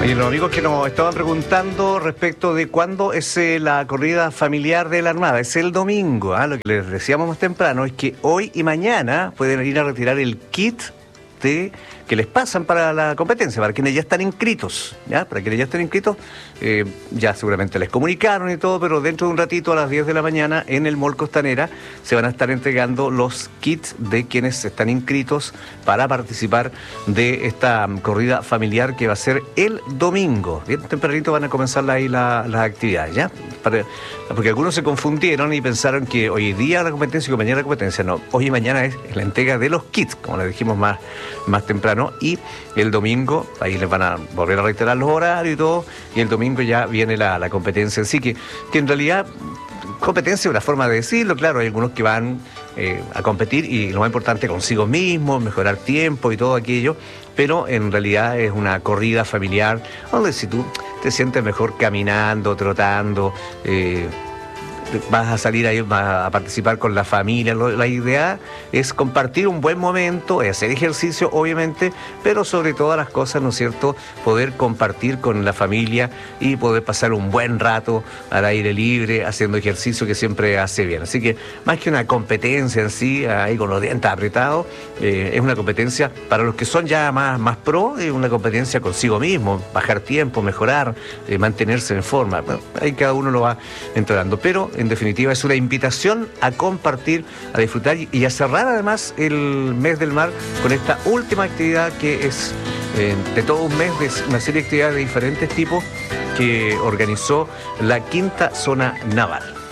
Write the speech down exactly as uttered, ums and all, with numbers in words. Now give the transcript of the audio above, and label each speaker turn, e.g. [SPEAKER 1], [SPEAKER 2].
[SPEAKER 1] Y los amigos que nos estaban preguntando respecto de cuándo es eh, la corrida familiar de la Armada, es el domingo. ¿Ah? Lo que les decíamos más temprano es que hoy y mañana pueden ir a retirar el kit de, que les pasan para la competencia, para quienes ya están inscritos, ¿ya? Para quienes ya están inscritos, eh, ya seguramente les comunicaron y todo, pero dentro de un ratito a las diez de la mañana en el Mall Costanera se van a estar entregando los kits de quienes están inscritos para participar de esta um, corrida familiar que va a ser el domingo. Bien tempranito van a comenzar ahí la, las actividades, ¿ya? Para, porque algunos se confundieron y pensaron que hoy día la competencia y que mañana la competencia. No, hoy y mañana es la entrega de los kits, como les dijimos más, más temprano, y el domingo, ahí les van a volver a reiterar los horarios y todo, y el domingo ya viene la, la competencia. Así que, que en realidad, competencia es una forma de decirlo, claro, hay algunos que van eh, a competir y lo más importante consigo mismos, mejorar tiempo y todo aquello, pero en realidad es una corrida familiar, donde si tú te sientes mejor caminando, trotando, eh, vas a salir ahí a participar con la familia. La idea es compartir un buen momento, hacer ejercicio obviamente, pero sobre todas las cosas, ¿no es cierto?, poder compartir con la familia y poder pasar un buen rato al aire libre haciendo ejercicio, que siempre hace bien. Así que más que una competencia en sí, ahí con los dientes apretados, eh, es una competencia para los que son ya más, más pro, es una competencia consigo mismo, bajar tiempo, mejorar, eh, mantenerse en forma. Bueno, ahí cada uno lo va entrenando, pero en definitiva es una invitación a compartir, a disfrutar y a cerrar además el mes del mar con esta última actividad que es eh, de todo un mes, de una serie de actividades de diferentes tipos que organizó la Quinta Zona Naval.